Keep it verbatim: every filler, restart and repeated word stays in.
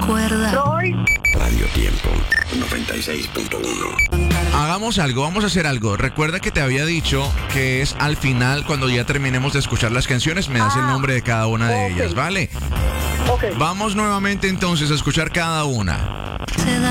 recuerda. Roy. Radio Tiempo noventa y seis punto uno. Hagamos algo, vamos a hacer algo. Recuerda que te había dicho que es al final, cuando ya terminemos de escuchar las canciones, me das el Ah, nombre de cada una de ok. ellas, ¿vale? Ok. Vamos nuevamente entonces a escuchar cada una. Te da